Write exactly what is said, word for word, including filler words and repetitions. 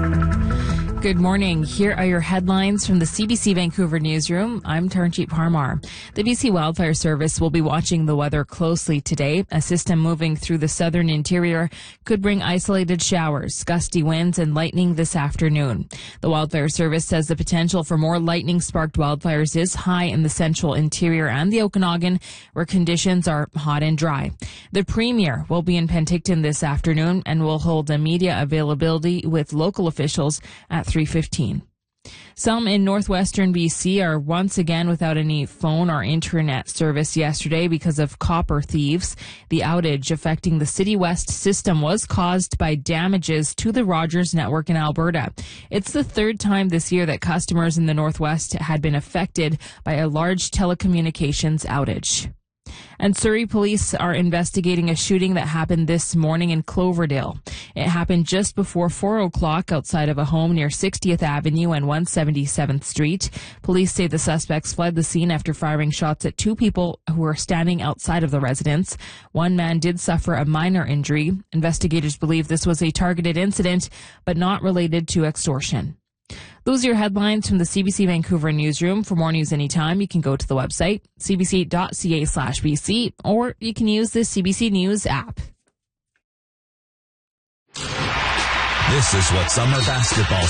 Good morning. Here are your headlines from the C B C Vancouver newsroom. I'm Taranjeet Parmar. The B C Wildfire Service will be watching the weather closely today. A system moving through the southern interior could bring isolated showers, gusty winds, and lightning this afternoon. The Wildfire Service says the potential for more lightning-sparked wildfires is high in the central interior and the Okanagan, where conditions are hot and dry. The Premier will be in Penticton this afternoon and will hold a media availability with local officials at three fifteen. Some in northwestern B C are once again without any phone or internet service yesterday because of copper thieves. The outage affecting the City West system was caused by damages to the Rogers network in Alberta. It's the third time this year that customers in the northwest had been affected by a large telecommunications outage. And Surrey police are investigating a shooting that happened this morning in Cloverdale. It happened just before four o'clock outside of a home near sixtieth Avenue and one seventy-seventh Street. Police say the suspects fled the scene after firing shots at two people who were standing outside of the residence. One man did suffer a minor injury. Investigators believe this was a targeted incident, but not related to extortion. Those are your headlines from the C B C Vancouver newsroom. For more news anytime, you can go to the website, c b c dot c a slash b c, or you can use the C B C News app. This is what summer basketball